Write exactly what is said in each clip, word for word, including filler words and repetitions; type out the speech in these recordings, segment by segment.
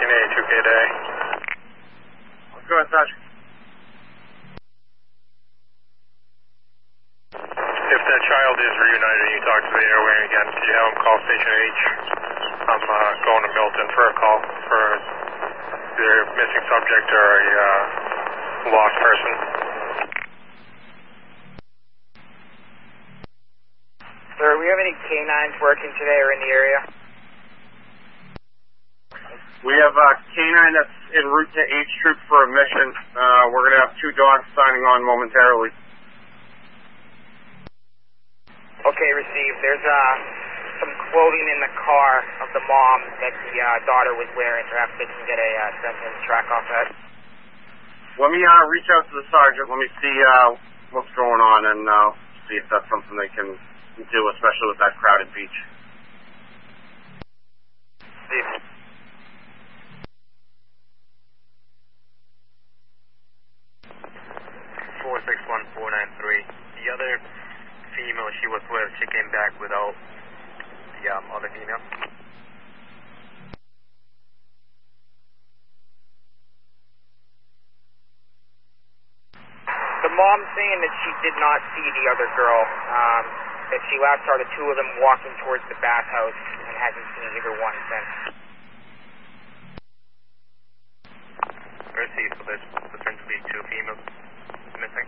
fourteen A, two K day. Go ahead, Sergeant. If that child is reunited and you talk to the airway again, could you have him call Station H? I'm uh, going to Milton for a call for either a missing subject or a uh, lost person. Sir, do we have any canines working today or in the area? We have a canine that's en route to H Troop for a mission. Uh, we're going to have two dogs signing on momentarily. Okay, received. There's uh, some clothing in the car of the mom that the uh, daughter was wearing. Perhaps they can get a uh, sentence track off that. Let me uh, reach out to the sergeant. Let me see uh, what's going on and uh, see if that's something they can do, especially with that crowded beach. Steve. four six one four nine three. The other female she was with, she came back without the um, other female. The mom's saying that she did not see the other girl, um, that she last saw the two of them walking towards the bathhouse and hasn't seen either one since. Received, so there's potentially two females missing.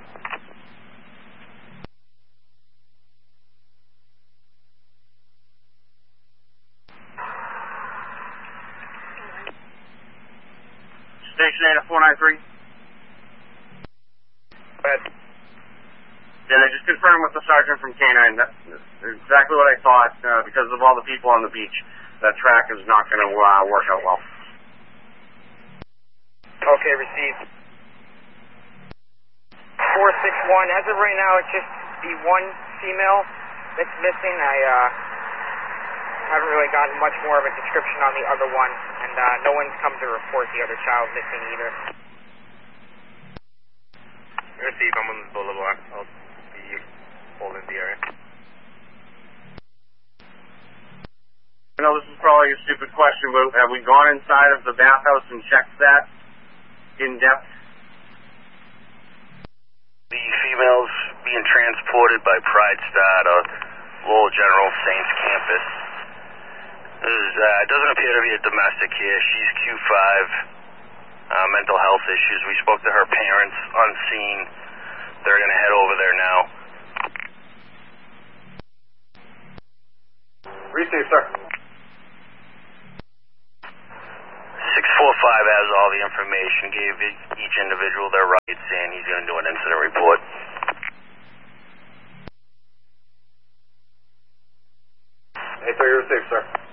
Station eight at four nine three. Go ahead. Yeah, I just confirmed with the sergeant from K nine. That's exactly what I thought. Uh, because of all the people on the beach, that track is not going to uh, work out well. Okay, received. four six one, as of right now, it's just the one female that's missing. I uh, haven't really gotten much more of a description on the other one, and uh, no one's come to report the other child missing either. Received, I'm on the boulevard. I'll be holding the area. I know this is probably a stupid question, but have we gone inside of the bathhouse and checked that in depth? The females being transported by Pride Star to Lowell General Saints campus. There's, uh, it doesn't appear to be a domestic here. She's Q five, uh, mental health issues. We spoke to her parents on scene. They're going to head over there now. Receive, sir. six four five has all the information, gave each individual their rights, and he's going to do an incident report. eight three, receive, sir.